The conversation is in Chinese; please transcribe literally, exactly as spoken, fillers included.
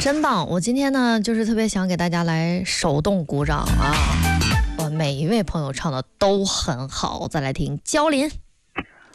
真棒！我今天呢，就是特别想给大家来手动鼓掌啊！我每一位朋友唱的都很好，再来听焦林。